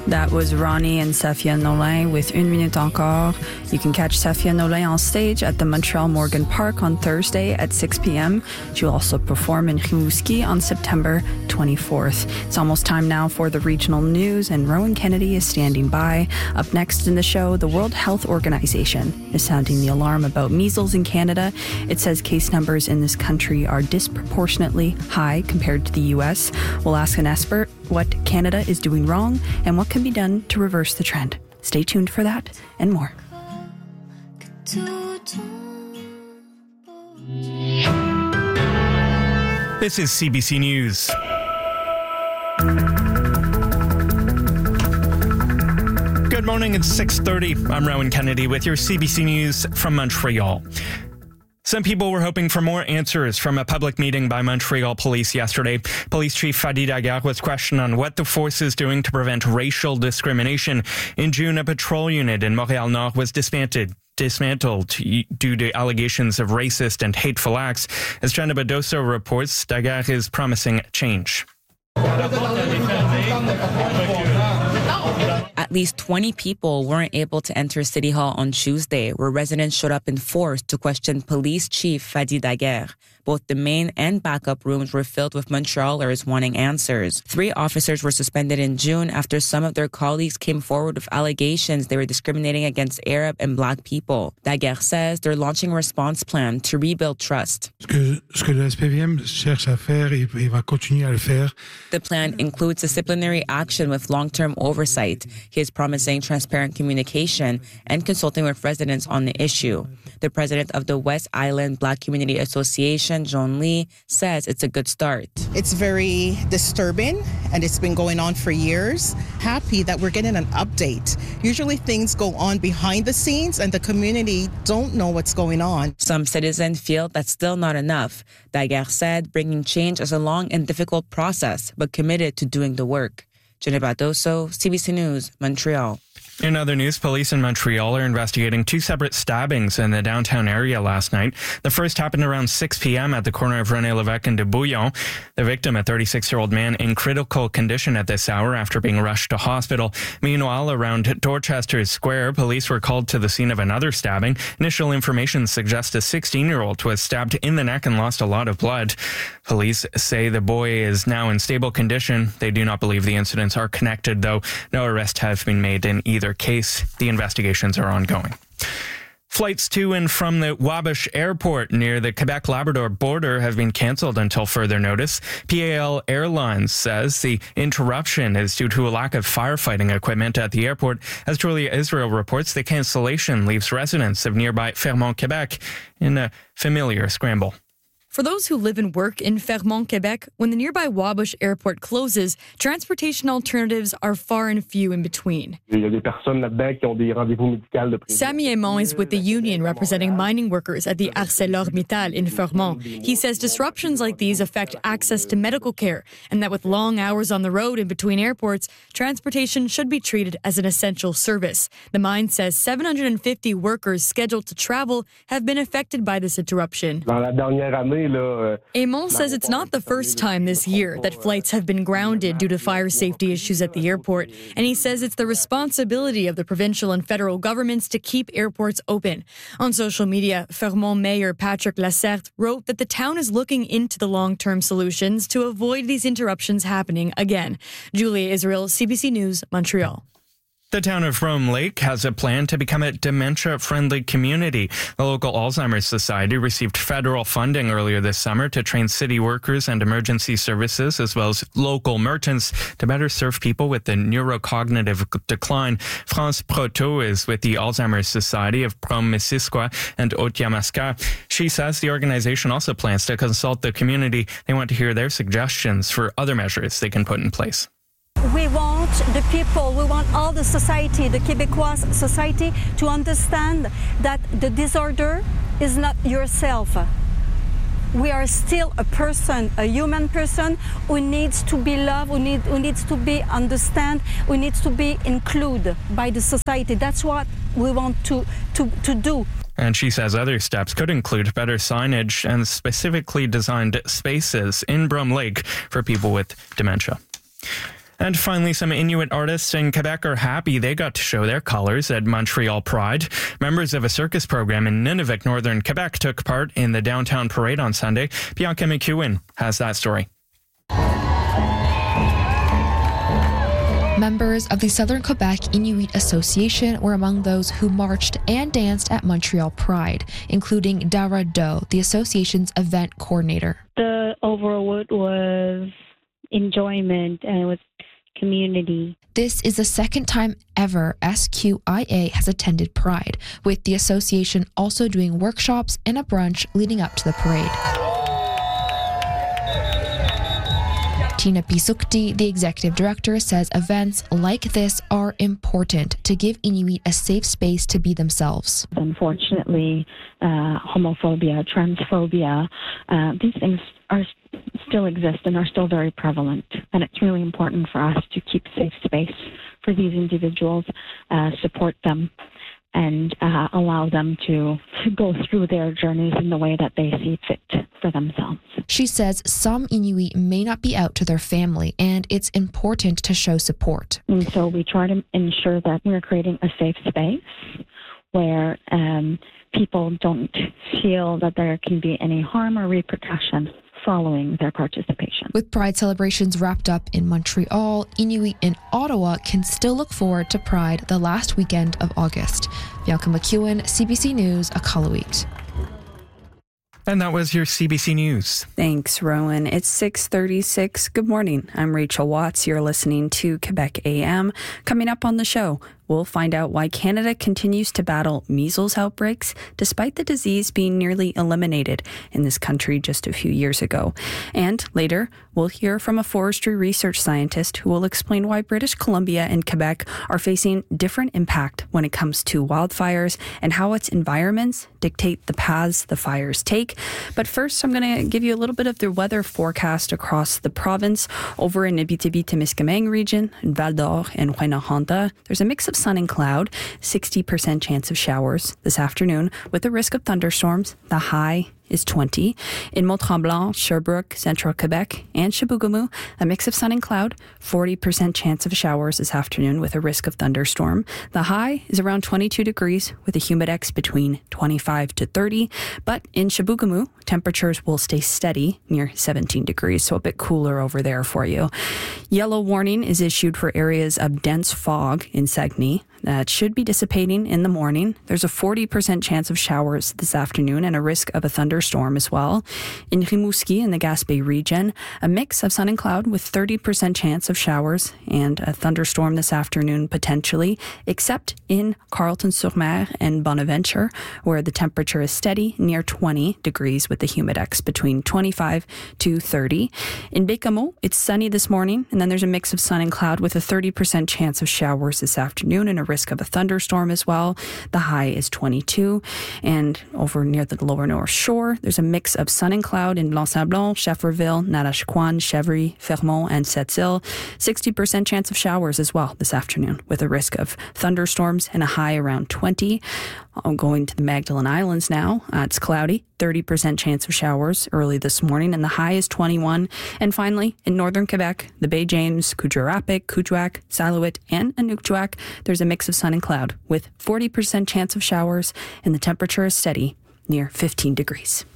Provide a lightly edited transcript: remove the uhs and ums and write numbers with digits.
That was Ronnie and Safia Nolin with Une Minute Encore. You can catch Safia Nolin on stage at the Montreal Morgan Park on Thursday at 6 p.m. She'll also perform in Rimouski on September 24th. It's almost time now for the regional news, and Rowan Kennedy is standing by. Up next in the show, the World Health Organization is sounding the alarm about measles in Canada. It says case numbers in this country are disproportionately high compared to the U.S. We'll ask an expert what Canada is doing wrong and what can be done to reverse the trend. Stay tuned for that and more. This is CBC News. Good morning, it's 6:30. I'm Rowan Kennedy with your CBC News from Montreal. Some people were hoping for more answers from a public meeting by Montreal Police yesterday. Police Chief Fadi Daguerre was questioned on what the force is doing to prevent racial discrimination. In June, a patrol unit in Montréal-Nord was dismantled due to allegations of racist and hateful acts. As Jenna Badoso reports, Daguerre is promising change. At least 20 people weren't able to enter City Hall on Tuesday, where residents showed up in force to question Police Chief Fadi Daguerre. Both the main and backup rooms were filled with Montrealers wanting answers. 3 officers were suspended in June after some of their colleagues came forward with allegations they were discriminating against Arab and Black people. Daguerre says they're launching a response plan to rebuild trust. Ce que le SPVM cherche à faire, et va continuer à le faire. The plan includes disciplinary action with long-term oversight. He is promising transparent communication and consulting with residents on the issue. The president of the West Island Black Community Association, John Lee, says it's a good start. It's very disturbing, and it's been going on for years. Happy that we're getting an update. Usually things go on behind the scenes, and the community don't know what's going on. Some citizens feel that's still not enough. Daguerre said bringing change is a long and difficult process, but committed to doing the work. Jenna Badoso, CBC News, Montreal. In other news, police in Montreal are investigating 2 separate stabbings in the downtown area last night. The first happened around 6 p.m. at the corner of René Lévesque and de Bouillon. The victim, a 36-year-old man, in critical condition at this hour after being rushed to hospital. Meanwhile, around Dorchester Square, police were called to the scene of another stabbing. Initial information suggests a 16-year-old was stabbed in the neck and lost a lot of blood. Police say the boy is now in stable condition. They do not believe the incidents are connected, though no arrests have been made in either case. The investigations are ongoing. Flights to and from the Wabash Airport near the Quebec-Labrador border have been cancelled until further notice. PAL Airlines says the interruption is due to a lack of firefighting equipment at the airport. As Julia Israel reports, the cancellation leaves residents of nearby Fermont, Quebec in a familiar scramble. For those who live and work in Fermont, Quebec, when the nearby Wabash Airport closes, transportation alternatives are far and few in between. Samy Aymon is with the union representing mining workers at the ArcelorMittal in Fermont. He says disruptions like these affect access to medical care, and that with long hours on the road in between airports, transportation should be treated as an essential service. The mine says 750 workers scheduled to travel have been affected by this interruption. Aymon says it's not the first time this year that flights have been grounded due to fire safety issues at the airport, and he says it's the responsibility of the provincial and federal governments to keep airports open. On social media, Fermont Mayor Patrick Lacerte wrote that the town is looking into the long-term solutions to avoid these interruptions happening again. Julia Israel, CBC News, Montreal. The town of Rome Lake has a plan to become a dementia-friendly community. The local Alzheimer's Society received federal funding earlier this summer to train city workers and emergency services, as well as local merchants, to better serve people with the neurocognitive decline. France Proto is with the Alzheimer's Society of Prom-Missisquoi and Haute-Yamaska. She says the organization also plans to consult the community. They want to hear their suggestions for other measures they can put in place. We want the people, we want all the society, the Quebecois society, to understand that the disorder is not yourself. We are still a person, a human person who needs to be loved, who needs to be understood, who needs to be included by the society. That's what we want to do. And she says other steps could include better signage and specifically designed spaces in Brome Lake for people with dementia. And finally, some Inuit artists in Quebec are happy they got to show their colors at Montreal Pride. Members of a circus program in Nunavut, northern Quebec, took part in the downtown parade on Sunday. Bianca McEwen has that story. Members of the Southern Quebec Inuit Association were among those who marched and danced at Montreal Pride, including Dara Doe, the association's event coordinator. The overall was enjoyment and it was community. This is the second time ever SQIA has attended Pride, with the association also doing workshops and a brunch leading up to the parade. Tina Pisukti, the executive director, says events like this are important to give Inuit a safe space to be themselves. Unfortunately, homophobia, transphobia, these things still exist and are still very prevalent. And it's really important for us to keep safe space for these individuals, support them, and allow them to go through their journeys in the way that they see fit for themselves. She says some Inuit may not be out to their family, and it's important to show support. And so we try to ensure that we're creating a safe space where people don't feel that there can be any harm or repercussion following their participation. With Pride celebrations wrapped up in Montreal, Inuit in Ottawa can still look forward to Pride the last weekend of August. Bianca McEwen, CBC News, Iqaluit. And that was your CBC News. Thanks, Rowan. It's 6:36. Good morning. I'm Rachel Watts. You're listening to Quebec AM. Coming up on the show, we'll find out why Canada continues to battle measles outbreaks despite the disease being nearly eliminated in this country just a few years ago. And later, we'll hear from a forestry research scientist who will explain why British Columbia and Quebec are facing different impact when it comes to wildfires and how its environments dictate the paths the fires take. But first, I'm going to give you a little bit of the weather forecast across the province. Over in Abitibi-Témiscamingue region, in Val-d'Or and Rouyn-Noranda, there's a mix of sun and cloud, 60% chance of showers this afternoon with a risk of thunderstorms. The high is 20. In Mont-Tremblant, Sherbrooke, Central Quebec, and Chibougamau, a mix of sun and cloud, 40% chance of showers this afternoon with a risk of thunderstorm. The high is around 22 degrees with a humidex between 25 to 30. But in Chibougamau, temperatures will stay steady near 17 degrees, so a bit cooler over there for you. Yellow warning is issued for areas of dense fog in Saguenay. That should be dissipating in the morning. There's a 40% chance of showers this afternoon and a risk of a thunderstorm as well. In Rimouski in the Gaspé region, a mix of sun and cloud with 30% chance of showers and a thunderstorm this afternoon potentially, except in Carleton-sur-Mer and Bonaventure, where the temperature is steady near 20 degrees with the humidex between 25 to 30. In Bécamo, it's sunny this morning, and then there's a mix of sun and cloud with a 30% chance of showers this afternoon and a risk of a thunderstorm as well. The high is 22. And over near the lower North Shore, there's a mix of sun and cloud in Blanc-Sablon, Schefferville, Narasquan, Chevry, Fermont, and Sept-Îles. 60% chance of showers as well this afternoon with a risk of thunderstorms and a high around 20. I'm going to the Magdalen Islands now. It's cloudy, 30% chance of showers early this morning, and the high is 21. And finally, in northern Quebec, the Bay James, Kuujjuarapik, Kuujjuaq, Salouet, and Inukjuak, there's a mix of sun and cloud with 40% chance of showers, and the temperature is steady near 15 degrees.